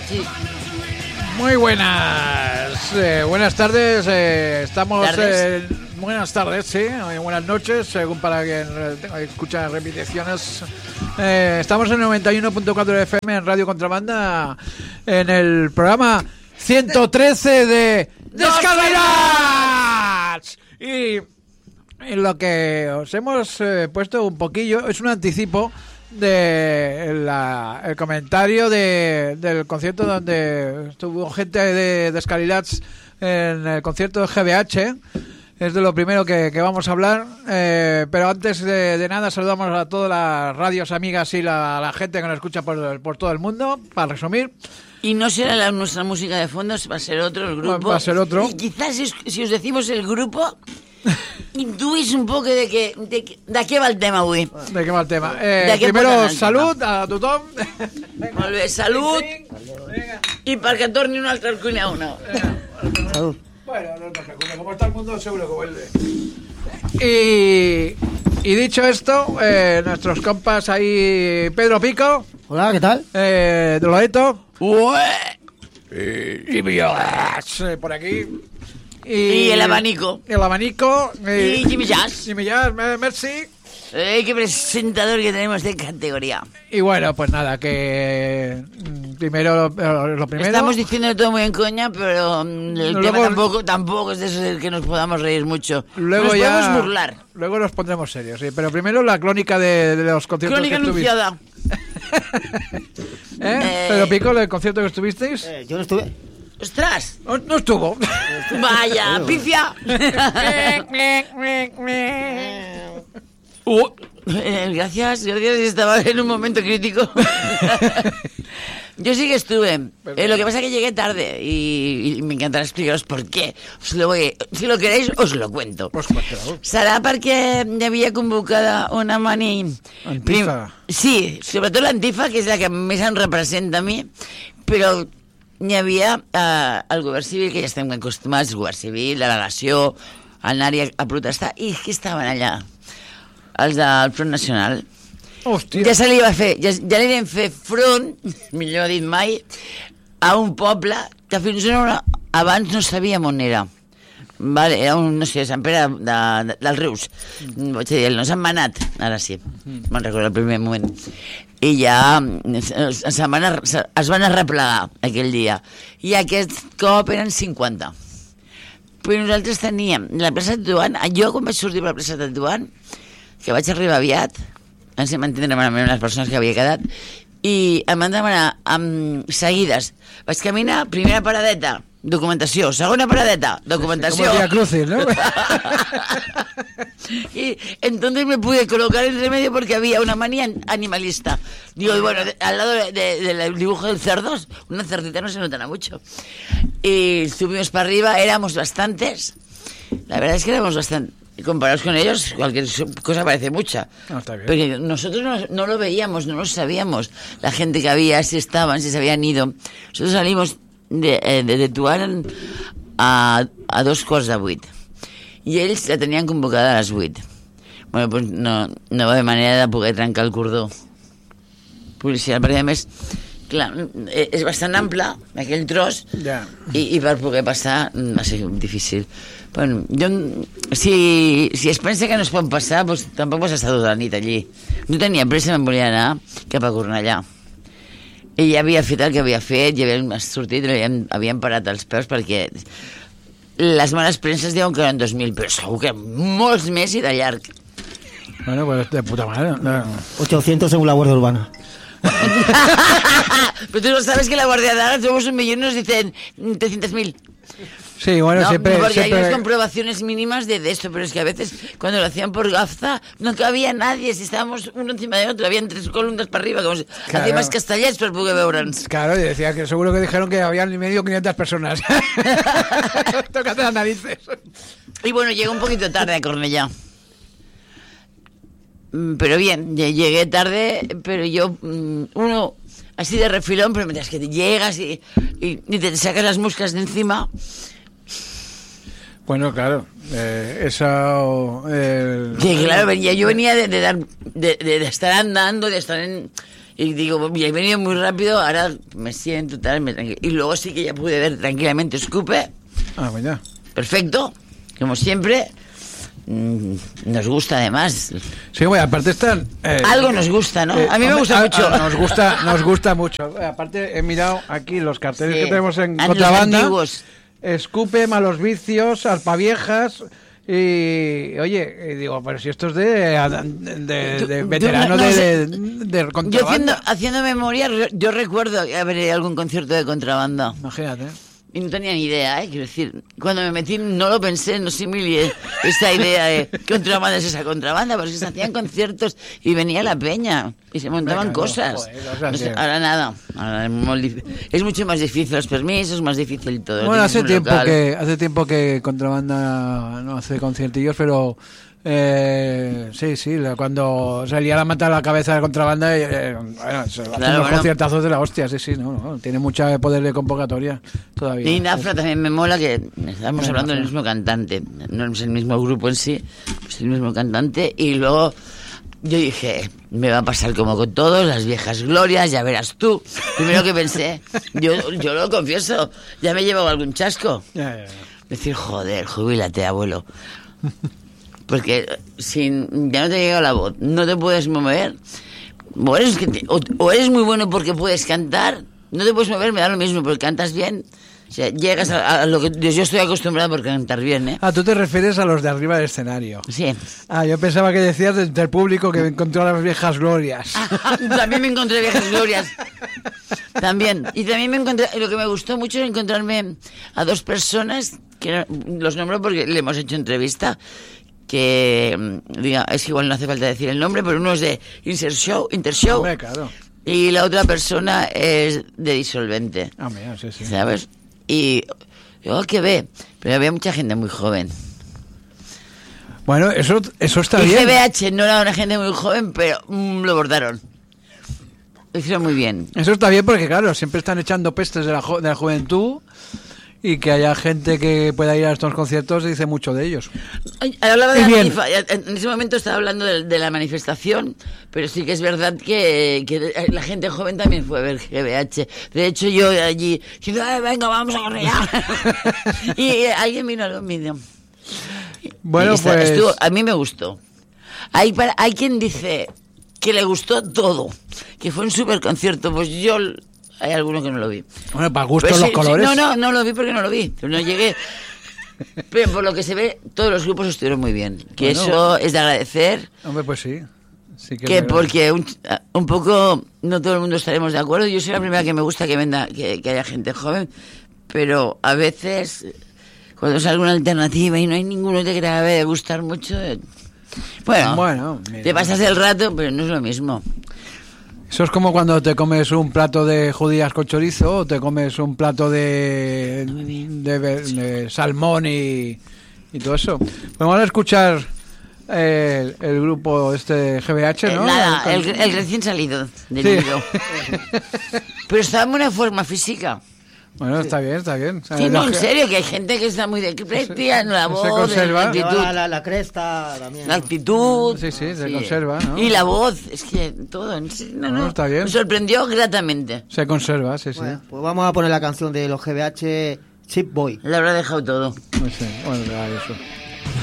Sí. Muy buenas, buenas tardes, estamos... buenas tardes, sí, buenas noches, según para quien escucha repeticiones. Estamos en 91.4 FM en Radio Contrabanda, en el programa 113 de Descargas. Y lo que os hemos puesto un poquillo es un anticipo de el comentario del concierto donde estuvo gente de Descarrilats en el concierto de GBH. Es de lo primero que vamos a hablar, pero antes de nada saludamos a todas las radios amigas y la gente que nos escucha por todo el mundo, para resumir. Y no será nuestra música de fondo, va a ser otro el grupo. Va a ser otro. Y quizás si os decimos el grupo, intuís un poco de qué va el tema avui. De qué va el tema. Primero, salud a tothom. Molt bé, salut. Y para que torni un altre al cuina una. Salud. Bueno, no te preocupes, como está el mundo seguro que vuelve. Y dicho esto, nuestros compas ahí, Pedro Pico. Hola, ¿qué tal? Loreto. Y por aquí. Y el abanico. El abanico. Y Jimmy Jazz. Jimmy Jazz, merci. Qué presentador que tenemos de categoría. Y bueno, pues nada, que primero lo primero. Estamos diciendo todo muy en coña, pero el tema tampoco es de eso del que nos podamos reír mucho. Luego nos ya podemos burlar. Luego nos pondremos serios, sí. Pero primero la crónica de los conciertos crónica que estuviste. anunciada. Pedro Pico, el concierto que estuvisteis. Yo no estuve. ¡Ostras! No estuvo. Vaya, pifia. Gracias, estaba en un momento crítico. Yo sí que estuve. Lo que pasa es que llegué tarde y me encantará explicaros por qué. Si lo queréis, os lo cuento. Pues serà perquè hi havia convocada una mani... Antifa. Sí, sobretot l'Antifa, que és la que més em representa a mi, però hi havia el govern civil, que ja estem acostumats, el govern civil, delegació, anar-hi a protestar, i qui estaven allà? Els del Front Nacional. Hòstia. Ja se li va fer, ja li vam fer front, millor dit mai, a un poble que fins abans no sabíem on era. Vale, era un, no sé, Sant Pere dels Rius. Vaig dir, no se'n va anat, ara sí, me'n recordo el primer moment. I ja es van arreplegar aquell dia. I aquest cop eren 50. Però nosaltres teníem la plaça de Tetuan, jo quan vaig sortir per la plaça de Tetuan, que vaig arribar aviat, em sé m'entendre malament les persones que havia quedat, i em van demanar seguides. Vaig caminar, primera paradeta, documentació, segona paradeta, documentació. Como Vía Crucis, ¿no? Y entonces me pude colocar en remedio porque había una manía animalista. Digo, y bueno, al lado del dibujo del cerdos, una cerdita no se notará mucho. Y subimos para arriba, éramos bastantes. La verdad es que éramos bastantes. Comparados con ellos, cualquier cosa parece mucha. No, está bien. Pero nosotros no lo veíamos, no lo sabíamos. La gente que había, si estaban, si se habían ido. Nosotros salimos de Tetuan a 2:15. I ells la tenien convocada a les 8. Bueno, pues no va haver manera de poder trencar el cordó policial, perquè a més, clar, és bastant ample aquell tros, ja. I per poder passar va ser difícil. Bueno, si es pensa que no es pot passar, pues tampoc vas estar tota la nit allí. No tenia pressa, me'n volia anar cap a Cornellà. I ja havia fet el que havia fet, ja havíem sortit, havíem parat els peus perquè les males premses diuen que eren 2.000, però segur que molts més i de llarg. Bueno, pues de puta madre. No. 800 según la Guardia Urbana. Pero tú no sabes que la Guardia Urbana somos 1 millón y nos dicen 300.000. Sí, bueno, no, siempre... Porque hay unas comprobaciones mínimas de esto, pero es que a veces cuando lo hacían por gafza no cabía nadie, si estábamos uno encima de otro, habían 3 columnas para arriba, como si hacía más castellers per poder veure'ns. Claro, y decía que seguro que dijeron que habían medio 500 personas. Tócate las narices. Y bueno, llegué un poquito tarde a Cornellà. Pero bien, llegué tarde, pero yo, uno así de refilón, pero mientras que te llegas y te sacas las moscas de encima. Bueno, claro, eso... Sí, claro, yo venía de estar andando, de estar Y digo, he venido muy rápido, ahora me siento, tal, y luego sí que ya pude ver tranquilamente Escupe. Ah, pues ya. Perfecto, como siempre. Nos gusta además. Sí, bueno, aparte están... Algo nos gusta, ¿no? A mí me gusta mucho. Nos gusta mucho. Aparte he mirado aquí los carteles Sí. que tenemos en Años Contrabanda. antiguos. Escupe, Malos Vicios, Alpaviejas... Y oye, digo, pero si esto es de veterano no sé. de Yo Contrabanda. haciendo memoria, yo recuerdo haber algún concierto de Contrabanda. Imagínate. Y no tenía ni idea, quiero decir, cuando me metí no lo pensé, no similié esa idea de Contrabanda es esa Contrabanda, porque se hacían conciertos y venía la peña y se montaban cosas. Joder, o sea, No sé, sí. ahora nada, ahora es mucho más difícil los permisos, más difícil todo. Bueno, Tienes un local. hace tiempo que Contrabanda no hace conciertillos, pero sí, cuando salía la mata a la cabeza de Contrabanda, bueno, se hacen unos bueno. conciertazos de la hostia, sí, no, tiene mucho poder de convocatoria todavía. Y Nafra también me mola que estamos Bueno, hablando del mismo cantante, no es el mismo grupo en sí, es el mismo cantante. Y luego yo dije, me va a pasar como con todos, las viejas glorias, ya verás tú. Primero que pensé, yo lo confieso, ya me he llevado algún chasco. Ya. Decir, joder, jubílate, abuelo. Porque ya no te llega la voz, no te puedes mover. O eres muy bueno porque puedes cantar, no te puedes mover, me da lo mismo, porque cantas bien. O sea, llegas a lo que yo estoy acostumbrado por cantar bien, ¿eh? Ah, tú te refieres a los de arriba del escenario. Sí. Ah, yo pensaba que decías del público que encontró a las viejas glorias. También me encontré viejas glorias. También. Y también me encontré, lo que me gustó mucho es encontrarme a dos personas, que los nombro porque le hemos hecho entrevista, que, diga, es que igual no hace falta decir el nombre, pero uno es de Intershow, Hombre, claro. y la otra persona es de Disolvente, Ah, mira, sí. ¿sabes? Y yo que ve, pero había mucha gente muy joven. Bueno, eso está Y bien. GBH no era una gente muy joven, pero lo bordaron. Lo hicieron muy bien. Eso está bien porque, claro, siempre están echando pestes de la juventud y que haya gente que pueda ir a estos conciertos dice mucho de ellos. Hablaba Y de bien. en ese momento estaba hablando de la manifestación, pero sí que es verdad que la gente joven también fue a ver GBH. De hecho, yo allí, diciendo, venga, vamos a correar. Y alguien vino al vídeo. Bueno, pues... A mí me gustó. Hay quien dice que le gustó todo, que fue un super concierto. Pues yo... Hay alguno que no lo vi. Bueno, para gustos Pues los sí, colores. no lo vi porque no lo vi. Pero no llegué. Pero por lo que se ve, todos los grupos estuvieron muy bien. Que Bueno. eso es de agradecer. Hombre, pues sí. Sí que Que es verdad. porque un poco no todo el mundo estaremos de acuerdo. Yo soy la primera que me gusta que haya gente joven. Pero a veces, cuando sale una alternativa y no hay ninguno que te acabe de gustar mucho, bueno, mira. te pasas el rato, pero no es lo mismo. Eso es como cuando te comes un plato de judías con chorizo o te comes un plato de salmón y todo eso. Vamos a escuchar el grupo GBH, ¿no? Nada, el recién salido del Sí. libro. Pero está en buena forma física. Bueno, está bien. Sí, no, en serio, que hay gente que está muy de creepy, la voz, conserva. la actitud. La cresta también. La actitud. Sí, se conserva, ¿no? Y la voz, es que todo. No, Está bien. Me sorprendió gratamente. Se conserva, sí. Bueno, pues vamos a poner la canción de los GBH, Chip Boy. Le habrá dejado todo. Pues sí, bueno, eso.